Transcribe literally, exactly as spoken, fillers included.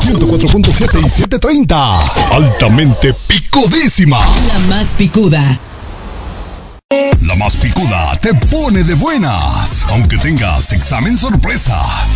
ciento cuatro punto siete y setecientos treinta. Altamente picudísima. La más picuda. La más picuda te pone de buenas, aunque tengas examen sorpresa.